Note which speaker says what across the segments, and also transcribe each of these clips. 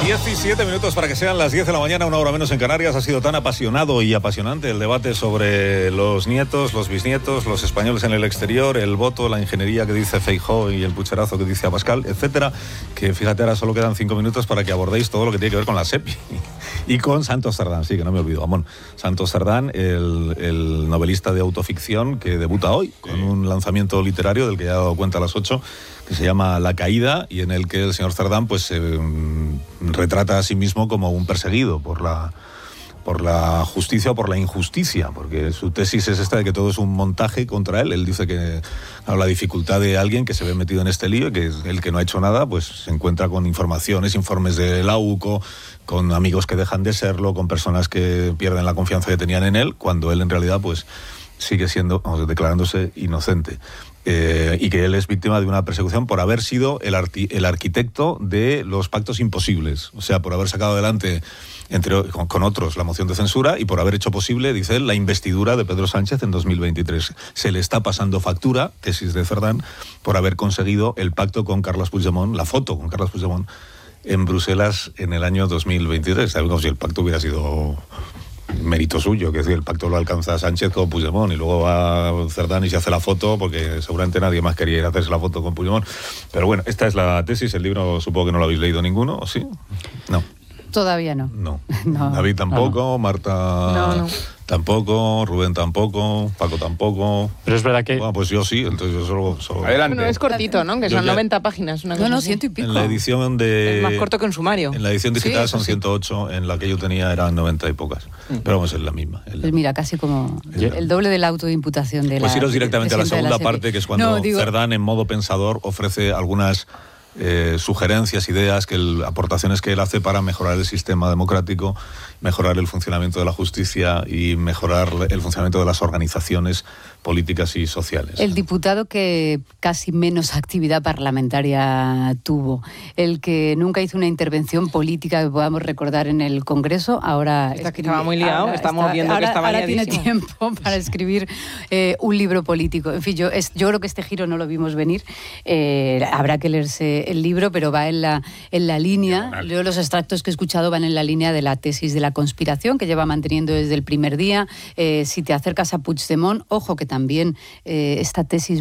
Speaker 1: 17 minutos para que sean las 10 de la mañana, una hora menos en Canarias. Ha sido tan apasionado y apasionante el debate sobre los nietos, los bisnietos, los españoles en el exterior, el voto, la ingeniería que dice Feijóo y el pucherazo que dice Abascal, etcétera, que fíjate, ahora solo quedan 5 minutos para que abordéis todo lo que tiene que ver con la SEPI y con Santos Cerdán. Sí, que no me olvido, Amón. Santos Cerdán, el novelista de autoficción que debuta hoy con un lanzamiento literario del que ya he dado cuenta a las 8, que se llama La Caída, y en el que el señor Cerdán pues se retrata a sí mismo como un perseguido por la justicia o por la injusticia, porque su tesis es esta de que todo es un montaje contra él. Él dice que la dificultad de alguien que se ve metido en este lío, que el que no ha hecho nada, pues se encuentra con informes de la UCO, con amigos que dejan de serlo, con personas que pierden la confianza que tenían en él, cuando él en realidad pues sigue siendo, declarándose inocente. Y que él es víctima de una persecución por haber sido el arquitecto de los pactos imposibles, o sea, por haber sacado adelante con otros la moción de censura y por haber hecho posible, dice él, la investidura de Pedro Sánchez en 2023. Se le está pasando factura, tesis de Cerdán, por haber conseguido el pacto con Carles Puigdemont, la foto con Carles Puigdemont en Bruselas en el año 2023. Como si el pacto hubiera sido mérito suyo, que es decir, el pacto lo alcanza Sánchez con Puigdemont y luego va Cerdán y se hace la foto porque seguramente nadie más quería ir a hacerse la foto con Puigdemont. Pero bueno, esta es la tesis. El libro supongo que no lo habéis leído ninguno, ¿o sí? No.
Speaker 2: Todavía no.
Speaker 1: No. David tampoco, no. Marta tampoco, Rubén tampoco, Paco tampoco.
Speaker 3: Pero es verdad que...
Speaker 1: Bueno, pues yo sí, entonces yo solo...
Speaker 4: Adelante. Bueno, es cortito, ¿no? Que son 90 páginas. Una cosa
Speaker 2: 100 y pico.
Speaker 1: En la edición de...
Speaker 4: Es más corto que un sumario.
Speaker 1: En la edición digital sí, son 108, en la que yo tenía eran 90 y pocas. Pero vamos, es la misma.
Speaker 2: Pues mira, casi como el doble de la autoimputación de
Speaker 1: pues
Speaker 2: la...
Speaker 1: iros directamente a la segunda parte, que es cuando Cerdán, en modo pensador, ofrece algunas sugerencias, ideas, aportaciones que él hace para mejorar el sistema democrático, mejorar el funcionamiento de la justicia y mejorar el funcionamiento de las organizaciones políticas y sociales.
Speaker 2: El diputado que casi menos actividad parlamentaria tuvo, el que nunca hizo una intervención política que podamos recordar en el Congreso, ahora...
Speaker 4: Estaba muy liado, estamos viendo que estaba liadísimo.
Speaker 2: Ahora tiene tiempo para escribir un libro político. En fin, yo creo que este giro no lo vimos venir. Habrá que leerse el libro, pero va en la línea, yo los extractos que he escuchado van en la línea de la tesis de la conspiración que lleva manteniendo desde el primer día. Si te acercas a Puigdemont, ojo que también esta tesis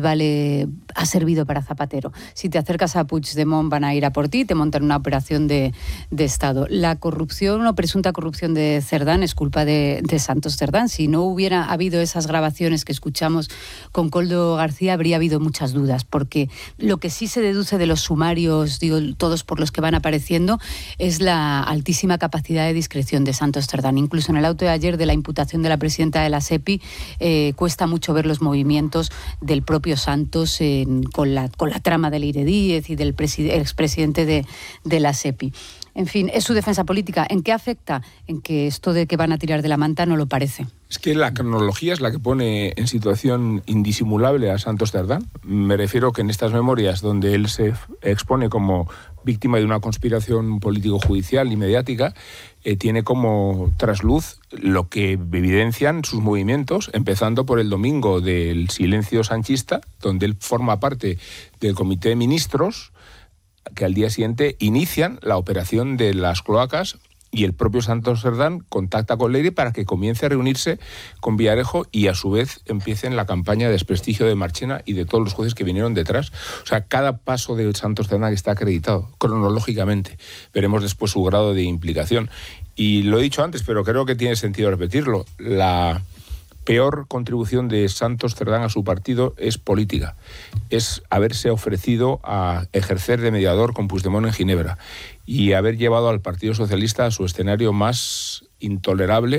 Speaker 2: ha servido para Zapatero. Si te acercas a Puigdemont van a ir a por ti, te montan una operación de Estado. La corrupción o presunta corrupción de Cerdán es culpa de Santos Cerdán. Si no hubiera habido esas grabaciones que escuchamos con Koldo García, habría habido muchas dudas, porque lo que sí se deduce de los sumarios, digo, todos por los que van apareciendo, es la altísima capacidad de discreción de Santos Cerdán. Incluso en el auto de ayer de la imputación de la presidenta de la SEPI, cuesta mucho ver los movimientos del propio Santos con la trama del Leire Díez y del expresidente de la SEPI. En fin, es su defensa política. ¿En qué afecta? En que esto de que van a tirar de la manta no lo parece.
Speaker 5: Es que la cronología es la que pone en situación indisimulable a Santos Cerdán. Me refiero que en estas memorias donde él se expone como víctima de una conspiración político-judicial y mediática, tiene como trasluz lo que evidencian sus movimientos, empezando por el domingo del silencio sanchista, donde él forma parte del comité de ministros, que al día siguiente inician la operación de las cloacas, y el propio Santos Cerdán contacta con Leire para que comience a reunirse con Villarejo y a su vez empiecen la campaña de desprestigio de Marchena y de todos los jueces que vinieron detrás. O sea, cada paso de Santos Cerdán está acreditado cronológicamente. Veremos después su grado de implicación. Y lo he dicho antes, pero creo que tiene sentido repetirlo. La peor contribución de Santos Cerdán a su partido es política. Es haberse ofrecido a ejercer de mediador con Puigdemont en Ginebra y haber llevado al Partido Socialista a su escenario más intolerable